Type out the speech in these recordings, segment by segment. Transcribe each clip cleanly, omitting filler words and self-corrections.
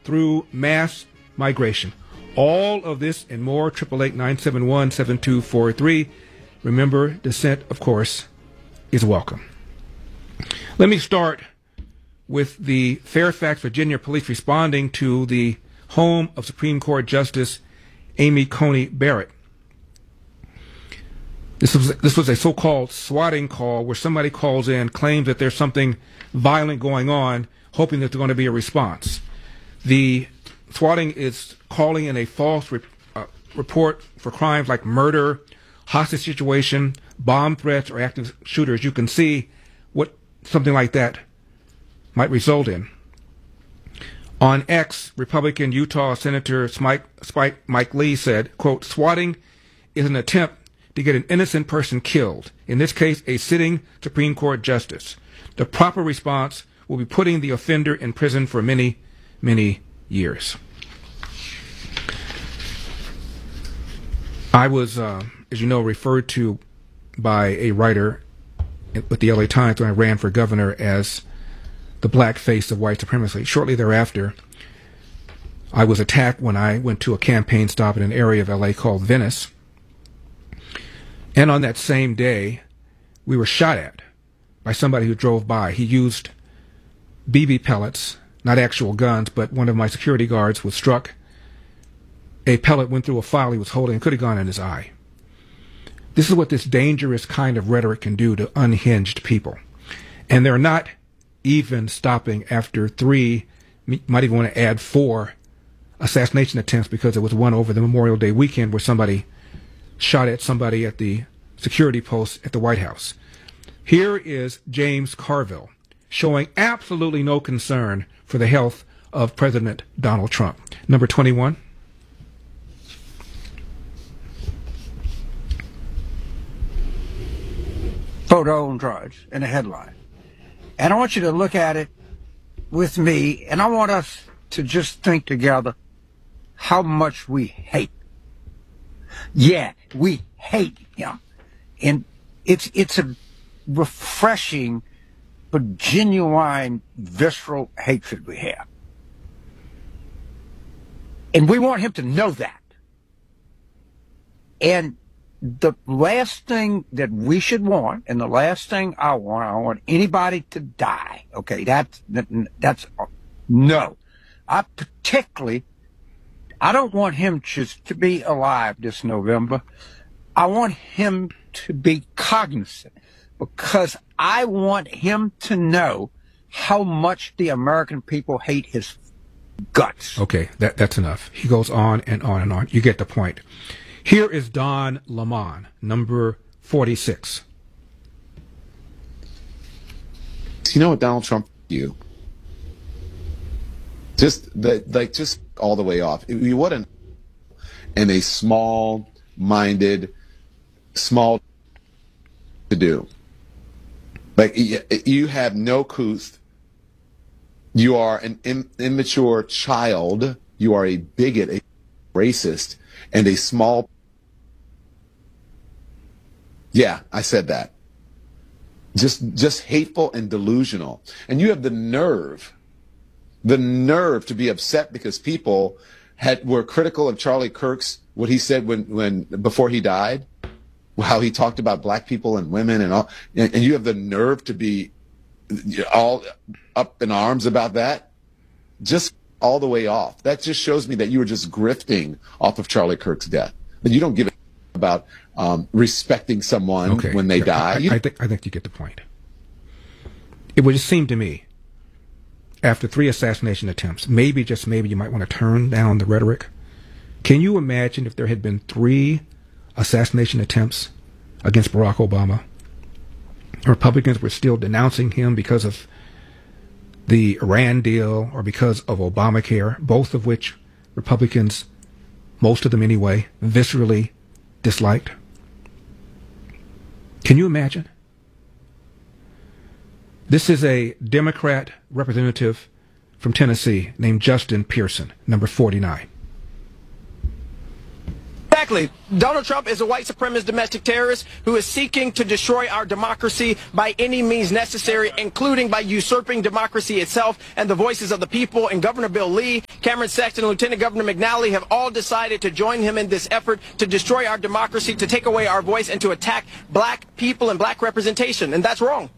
through mass migration. All of this and more, 888-971-7243. Remember, dissent, of course, is welcome. Let me start with the Fairfax, Virginia police responding to the home of Supreme Court Justice Amy Coney Barrett. This was a so-called swatting call where somebody calls in, claims that there's something violent going on, hoping that there's going to be a response. The swatting is calling in a false report for crimes like murder, hostage situation, bomb threats, or active shooters. You can see what something like that might result in. On X, Republican Utah Senator Mike Lee said, quote, swatting is an attempt to get an innocent person killed, in this case, a sitting Supreme Court justice. The proper response will be putting the offender in prison for many, many years. I was, as you know, referred to by a writer with the LA Times when I ran for governor as the black face of white supremacy. Shortly thereafter, I was attacked when I went to a campaign stop in an area of LA called Venice. And on that same day, we were shot at by somebody who drove by. He used BB pellets, not actual guns, but one of my security guards was struck. A pellet went through a file he was holding and could have gone in his eye. This is what this dangerous kind of rhetoric can do to unhinged people. And they're not even stopping after 3, might even want to add 4 assassination attempts, because there was one over the Memorial Day weekend where somebody shot at somebody at the security post at the White House. Here is James Carville showing absolutely no concern for the health of President Donald Trump. Number 21. Photo and charge in a headline. And I want you to look at it with me, and I want us to just think together how much we hate. Yeah, we hate him. And it's a refreshing but genuine visceral hatred we have. And we want him to know that. And the last thing that we should want, and the last thing I want anybody to die. Okay, that's no. I don't want him just to be alive this November. I want him to be cognizant, because I want him to know how much the American people hate his guts. Okay, that's enough. He goes on and on and on. You get the point. Here is Don Lemon, number 46. You know what, Donald Trump, just all the way off. You wouldn't, and a small-minded, small to do. Like, you have no couth. You are an immature child. You are a bigot, a racist, and a small. Yeah, I said that. Just hateful and delusional. And you have the nerve to be upset because people were critical of Charlie Kirk's, what he said before he died, how he talked about black people and women and all, and you have the nerve to be all up in arms about that, just all the way off. That just shows me that you were just grifting off of Charlie Kirk's death. But you don't give a about respecting someone when they die. I think you get the point. It would just seem to me, after 3 assassination attempts, maybe, just maybe, you might want to turn down the rhetoric. Can you imagine if there had been 3 assassination attempts against Barack Obama? Republicans were still denouncing him because of the Iran deal or because of Obamacare, both of which Republicans, most of them anyway, viscerally disliked. Can you imagine? This is a Democrat representative from Tennessee named Justin Pearson, number 49. Exactly. Donald Trump is a white supremacist domestic terrorist who is seeking to destroy our democracy by any means necessary, including by usurping democracy itself and the voices of the people. And Governor Bill Lee, Cameron Sexton, and Lieutenant Governor McNally have all decided to join him in this effort to destroy our democracy, to take away our voice, and to attack black people and black representation. And that's wrong.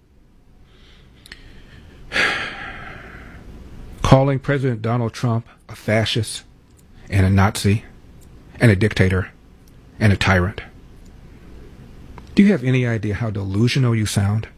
Calling President Donald Trump a fascist and a Nazi and a dictator and a tyrant. Do you have any idea how delusional you sound?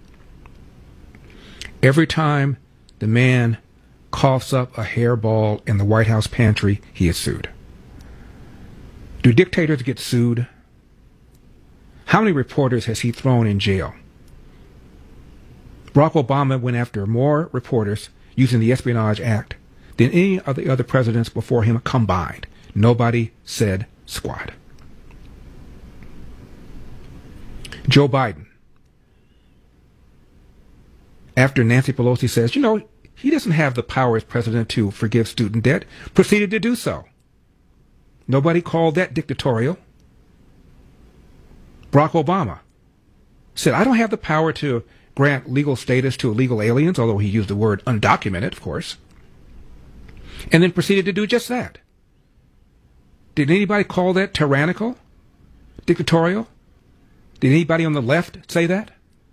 Every time the man coughs up a hairball in the White House pantry, he is sued. Do dictators get sued? How many reporters has he thrown in jail? Barack Obama went after more reporters using the Espionage Act than any of the other presidents before him combined. Nobody said squat. Joe Biden, after Nancy Pelosi says, he doesn't have the power as president to forgive student debt, proceeded to do so. Nobody called that dictatorial. Barack Obama said, I don't have the power to grant legal status to illegal aliens, although he used the word undocumented, of course, and then proceeded to do just that. Did anybody call that tyrannical? Dictatorial? Did anybody on the left say that?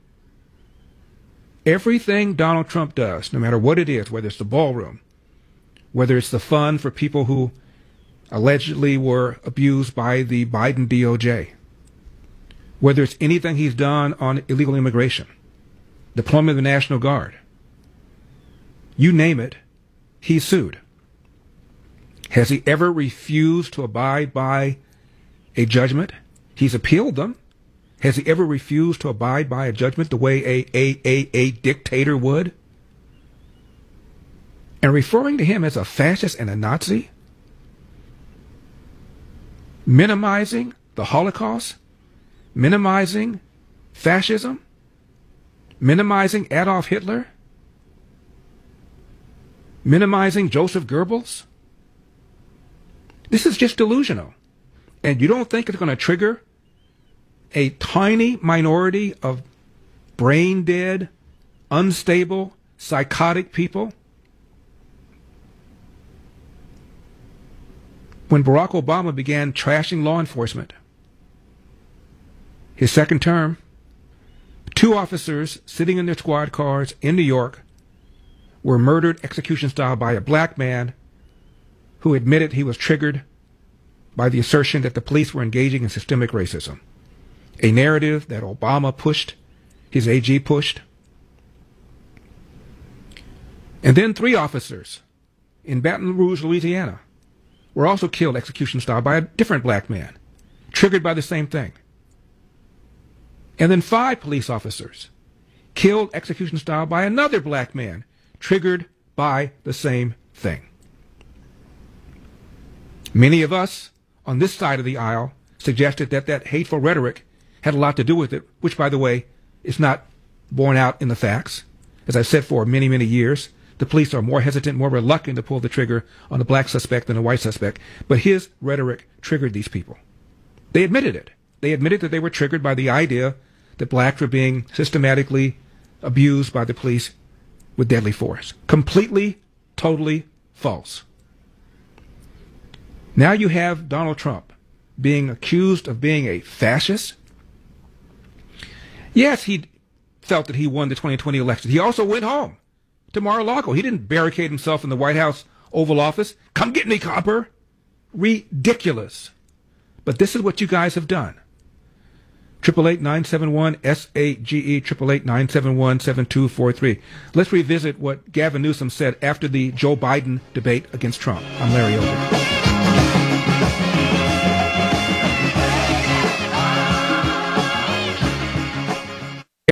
Everything Donald Trump does, no matter what it is, whether it's the ballroom, whether it's the fund for people who allegedly were abused by the Biden DOJ, whether it's anything he's done on illegal immigration, deployment of the National Guard, you name it, he's sued. Has he ever refused to abide by a judgment? He's appealed them. Has he ever refused to abide by a judgment the way a dictator would? And referring to him as a fascist and a Nazi, minimizing the Holocaust, minimizing fascism, minimizing Adolf Hitler, minimizing Joseph Goebbels. This is just delusional. And you don't think it's going to trigger a tiny minority of brain-dead, unstable, psychotic people? When Barack Obama began trashing law enforcement, his second term, 2 officers sitting in their squad cars in New York were murdered execution style by a black man who admitted he was triggered by the assertion that the police were engaging in systemic racism, a narrative that Obama pushed, his AG pushed. And then 3 officers in Baton Rouge, Louisiana, were also killed execution style by a different black man, triggered by the same thing. And then 5 police officers killed execution style by another black man, triggered by the same thing. Many of us on this side of the aisle suggested that that hateful rhetoric had a lot to do with it, which, by the way, is not borne out in the facts. As I've said for many, many years, the police are more hesitant, more reluctant to pull the trigger on a black suspect than a white suspect. But his rhetoric triggered these people. They admitted it. They admitted that they were triggered by the idea that blacks were being systematically abused by the police with deadly force. Completely, totally false. Now you have Donald Trump being accused of being a fascist. Yes, he felt that he won the 2020 election. He also went home to Mar-a-Lago. He didn't barricade himself in the White House Oval Office. Come get me, copper. Ridiculous. But this is what you guys have done. 888-971-SAGE, 888-971-7243. Let's revisit what Gavin Newsom said after the Joe Biden debate against Trump. I'm Larry Elder.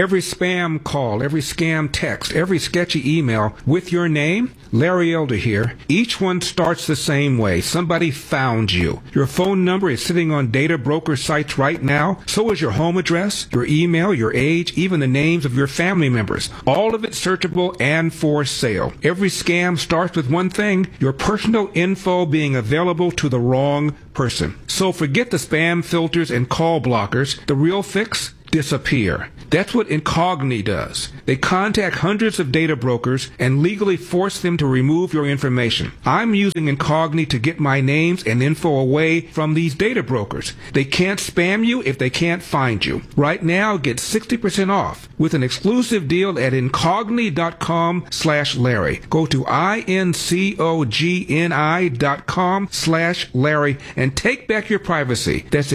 Every spam call, every scam text, every sketchy email with your name, Larry Elder here, each one starts the same way. Somebody found you. Your phone number is sitting on data broker sites right now. So is your home address, your email, your age, even the names of your family members. All of it searchable and for sale. Every scam starts with one thing, your personal info being available to the wrong person. So forget the spam filters and call blockers. The real fix? Disappear. That's what Incogni does. They contact hundreds of data brokers and legally force them to remove your information. I'm using Incogni to get my names and info away from these data brokers. They can't spam you if they can't find you. Right now, get 60% off with an exclusive deal at Incogni.com/Larry. Go to INCOGNI.com/Larry and take back your privacy. That's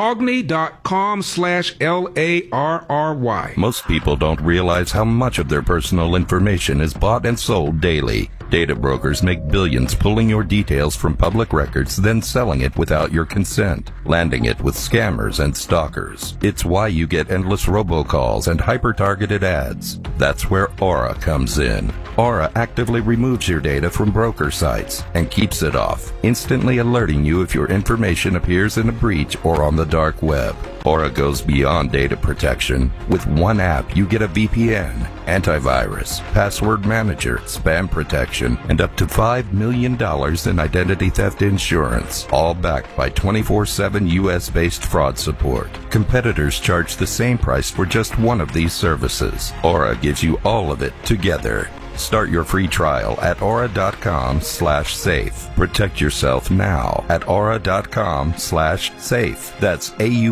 Incogni.com/LARRY. Most people don't realize how much of their personal information is bought and sold daily. Data brokers make billions pulling your details from public records, then selling it without your consent, landing it with scammers and stalkers. It's why you get endless robocalls and hyper-targeted ads. That's where Aura comes in. Aura actively removes your data from broker sites and keeps it off, instantly alerting you if your information appears in a breach or on the dark web. Aura goes beyond data protection. With one app, you get a VPN, antivirus, password manager, spam protection, and up to $5 million in identity theft insurance, all backed by 24/7 U.S.-based fraud support. Competitors charge the same price for just one of these services. Aura gives you all of it together. Start your free trial at aura.com/safe. Protect yourself now at aura.com/safe. That's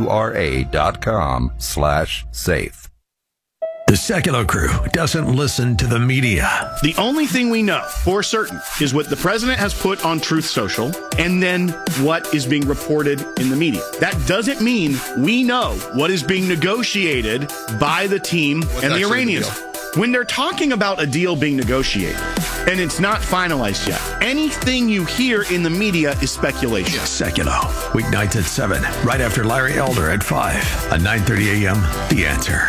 AURA.com/safe. The Secular Crew doesn't listen to the media. The only thing we know for certain is what the president has put on Truth Social and then what is being reported in the media. That doesn't mean we know what is being negotiated by the team and the Iranians. When they're talking about a deal being negotiated and it's not finalized yet, anything you hear in the media is speculation. Secular, weeknights at 7, right after Larry Elder at 5, at 9:30 a.m., The Answer.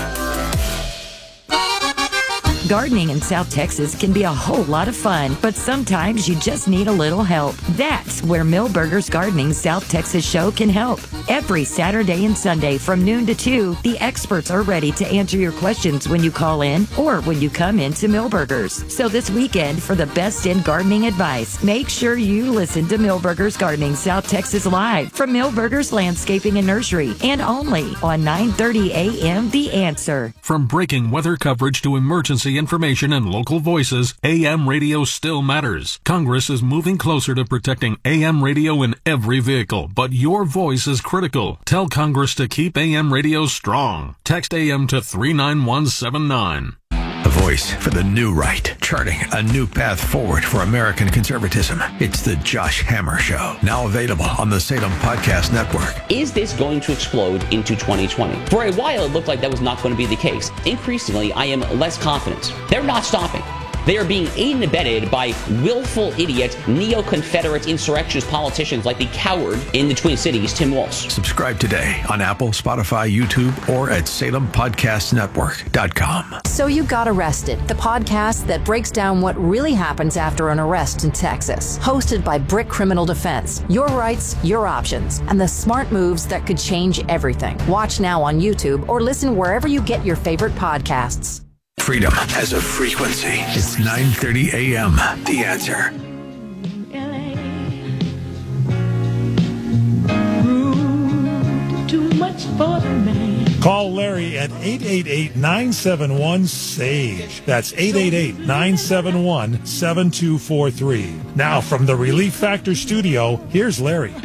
Gardening in South Texas can be a whole lot of fun, but sometimes you just need a little help. That's where Millburgers Gardening South Texas show can help. Every Saturday and Sunday from noon to 2, the experts are ready to answer your questions when you call in or when you come into Millburgers. So this weekend, for the best in gardening advice, make sure you listen to Millburgers Gardening South Texas live from Millburgers Landscaping and Nursery, and only on 9:30 a.m. The Answer. From breaking weather coverage to emergency information and local voices, AM radio still matters. Congress is moving closer to protecting AM radio in every vehicle, but your voice is critical. Tell Congress to keep AM radio strong. Text AM to 39179. A voice for the new right, charting a new path forward for American conservatism. It's the Josh Hammer Show, now available on the Salem Podcast Network. Is this going to explode into 2020? For a while, it looked like that was not going to be the case. Increasingly, I am less confident. They're not stopping. They are being aided and abetted by willful idiot, neo-Confederate insurrectionist politicians like the coward in the Twin Cities, Tim Walz. Subscribe today on Apple, Spotify, YouTube, or at SalemPodcastNetwork.com. So You Got Arrested, the podcast that breaks down what really happens after an arrest in Texas. Hosted by Brick Criminal Defense. Your rights, your options, and the smart moves that could change everything. Watch now on YouTube or listen wherever you get your favorite podcasts. Freedom has a frequency. It's 9:30 a.m. The Answer. Too much for the man. Call Larry at 888-971-SAGE. That's 888-971-7243. Now from the Relief Factor studio, here's Larry.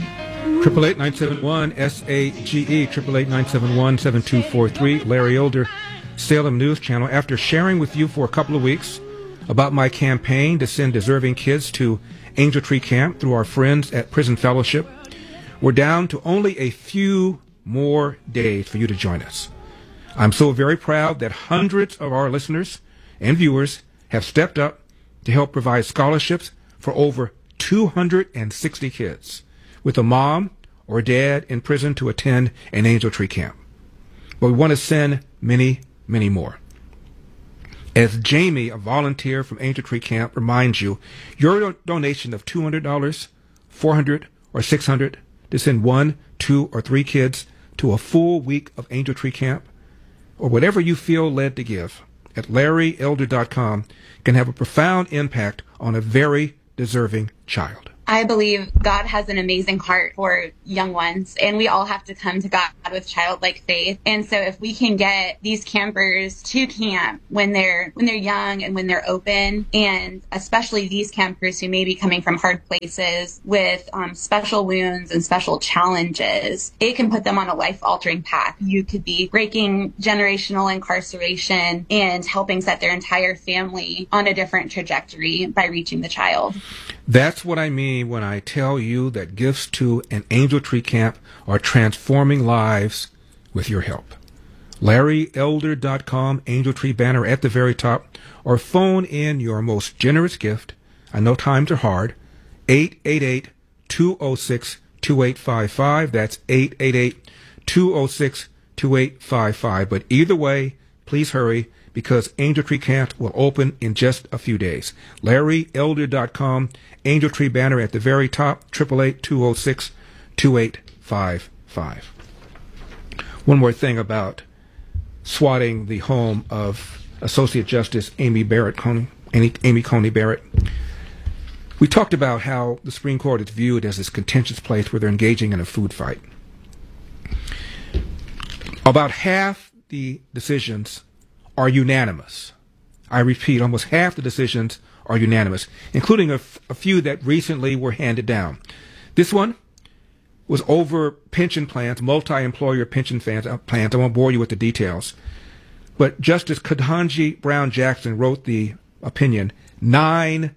888-971-SAGE, 888-971-7243. Larry Elder, Salem News Channel. After sharing with you for a couple of weeks about my campaign to send deserving kids to Angel Tree Camp through our friends at Prison Fellowship, we're down to only a few more days for you to join us. I'm so very proud that hundreds of our listeners and viewers have stepped up to help provide scholarships for over 260 kids with a mom or dad in prison to attend an Angel Tree Camp. But we want to send many many more. As Jamie, a volunteer from Angel Tree Camp, reminds you, your donation of $200, $400, or $600 to send 1, 2, or 3 kids to a full week of Angel Tree Camp, or whatever you feel led to give, at LarryElder.com can have a profound impact on a very deserving child. I believe God has an amazing heart for young ones, and we all have to come to God with childlike faith. And so if we can get these campers to camp when they're young and when they're open, and especially these campers who may be coming from hard places with special wounds and special challenges, it can put them on a life-altering path. You could be breaking generational incarceration and helping set their entire family on a different trajectory by reaching the child. That's what I mean when I tell you that gifts to an Angel Tree Camp are transforming lives with your help. LarryElder.com, Angel Tree banner at the very top, or phone in your most generous gift. I know times are hard. 888-206-2855. That's 888-206-2855. But either way, please hurry, because Angel Tree Camp will open in just a few days. LarryElder.com, Angel Tree banner at the very top, 888-206-2855. One more thing about swatting the home of Associate Justice Amy Coney Barrett. We talked about how the Supreme Court is viewed as this contentious place where they're engaging in a food fight. About half the decisions are unanimous. I repeat, almost half the decisions are unanimous, including a few that recently were handed down. This one was over pension plans, multi-employer pension plans. I won't bore you with the details. But Justice Ketanji Brown Jackson wrote the opinion 9-0.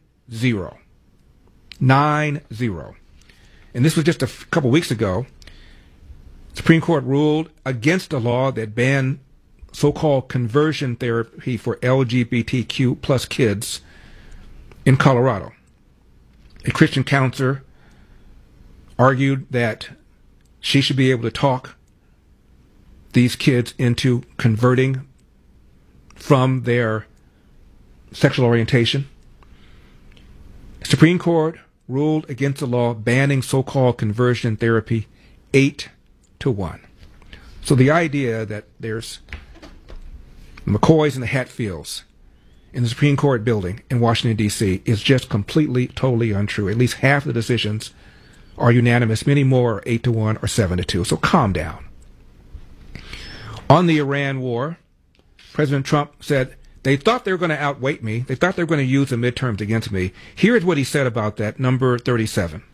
9-0. And this was just a couple weeks ago. The Supreme Court ruled against a law that banned so-called conversion therapy for LGBTQ plus kids in Colorado. A Christian counselor argued that she should be able to talk these kids into converting from their sexual orientation. The Supreme Court ruled against the law banning so-called conversion therapy 8-1. So the idea that there's McCoys and the Hatfields in the Supreme Court building in Washington, D.C. is just completely, totally untrue. At least half the decisions are unanimous. Many more are 8-1 or 7-2. So calm down. On the Iran war, President Trump said they thought they were going to outweight me. They thought they were going to use the midterms against me. Here's what he said about that, number 37.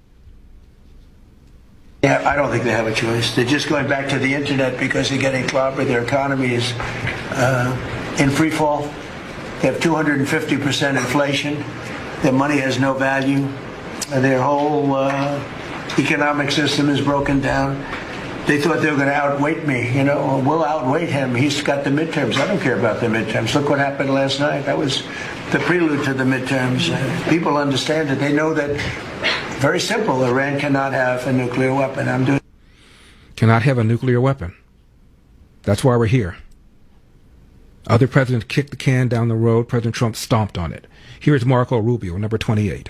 Yeah, I don't think they have a choice. They're just going back to the internet because they're getting clobbered. Their economy is in free fall. They have 250% inflation. Their money has no value. Their whole economic system is broken down. They thought they were going to outweight me. You know, we'll outweight him. He's got the midterms. I don't care about the midterms. Look what happened last night. That was the prelude to the midterms. People understand it. They know that. Very simple. Iran cannot have a nuclear weapon. Cannot have a nuclear weapon. That's why we're here. Other presidents kicked the can down the road. President Trump stomped on it. Here's Marco Rubio, number 28.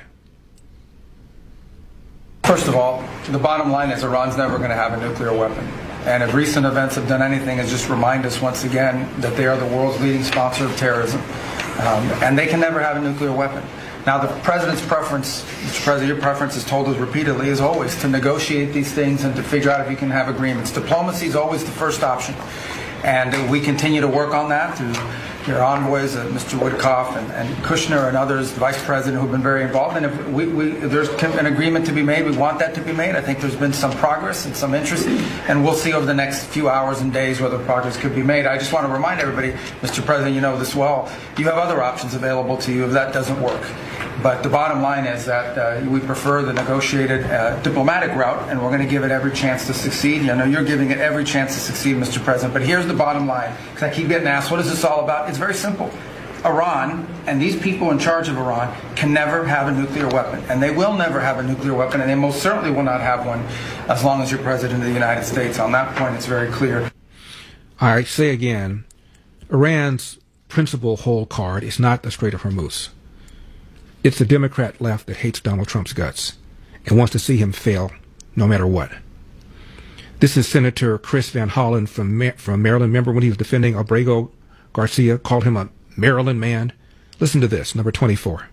First of all, the bottom line is Iran's never going to have a nuclear weapon. And if recent events have done anything, is just remind us once again that they are the world's leading sponsor of terrorism. And they can never have a nuclear weapon. Now, the president's preference, Mr. President, your preference is told us repeatedly, is always to negotiate these things and to figure out if you can have agreements. Diplomacy is always the first option. And we continue to work on that through your envoys, Mr. Witkoff and Kushner and others, the vice president, who have been very involved. And if there's an agreement to be made, we want that to be made. I think there's been some progress and some interest, and we'll see over the next few hours and days whether progress could be made. I just want to remind everybody, Mr. President, you know this well, you have other options available to you if that doesn't work. But the bottom line is that we prefer the negotiated diplomatic route, and we're going to give it every chance to succeed. I know you're giving it every chance to succeed, Mr. President. But here's the bottom line, because I keep getting asked, what is this all about? It's very simple. Iran and these people in charge of Iran can never have a nuclear weapon, and they will never have a nuclear weapon, and they most certainly will not have one as long as you're President of the United States. On that point, it's very clear. I say again, Iran's principal hole card is not the Strait of Hormuz. It's the Democrat left that hates Donald Trump's guts and wants to see him fail no matter what. This is Senator Chris Van Hollen from Maryland. Remember when he was defending Abrego Garcia, called him a Maryland man? Listen to this, number 24.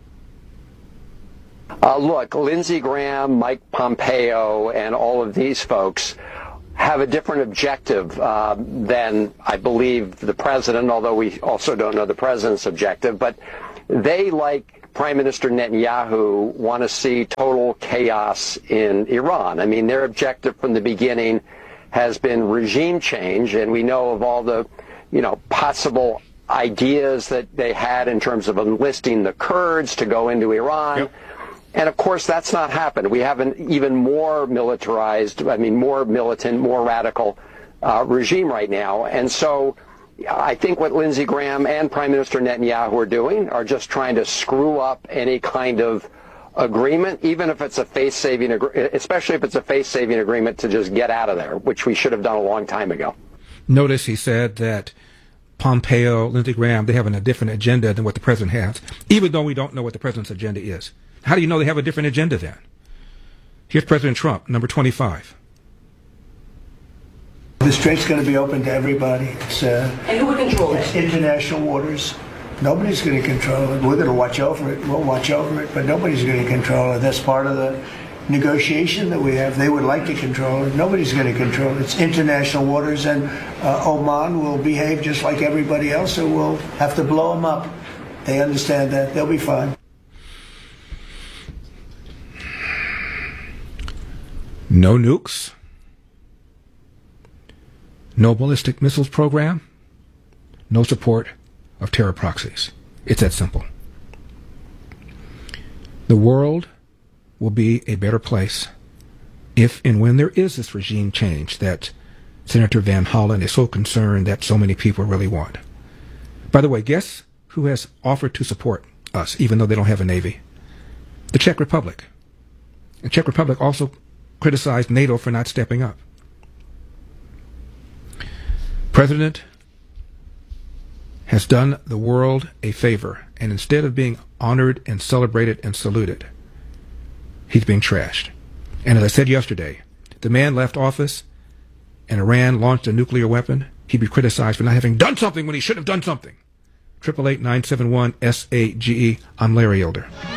Look, Lindsey Graham, Mike Pompeo, and all of these folks have a different objective than, I believe, the president, although we also don't know the president's objective. But they, like Prime Minister Netanyahu, want to see total chaos in Iran. I mean, their objective from the beginning has been regime change, and we know of all the, possible ideas that they had in terms of enlisting the Kurds to go into Iran. Yep. And of course, that's not happened. We have an even more militarized, more militant, more radical regime right now. And so I think what Lindsey Graham and Prime Minister Netanyahu are doing are just trying to screw up any kind of agreement, even if it's a face-saving, especially if it's a face-saving agreement to just get out of there, which we should have done a long time ago. Notice he said that Pompeo, Lindsey Graham, they have a different agenda than what the president has, even though we don't know what the president's agenda is. How do you know they have a different agenda then? Here's President Trump, number 25. The strait's going to be open to everybody. And who would control it? International waters. Nobody's going to control it. We're going to watch over it. We'll watch over it, but nobody's going to control it. That's part of the negotiation that we have. They would like to control it. Nobody's going to control it. It's international waters, and Oman will behave just like everybody else, so we'll have to blow them up. They understand that. They'll be fine. No nukes, no ballistic missiles program, no support of terror proxies. It's that simple. The world will be a better place if and when there is this regime change that Senator Van Hollen is so concerned that so many people really want. By the way, guess who has offered to support us, even though they don't have a navy? The Czech Republic. The Czech Republic also criticized NATO for not stepping up. President has done the world a favor, and instead of being honored and celebrated and saluted, he's being trashed. And as I said yesterday, the man left office and Iran launched a nuclear weapon, he'd be criticized for not having done something when he should have done something. 888-971-SAGE. I'm Larry Elder.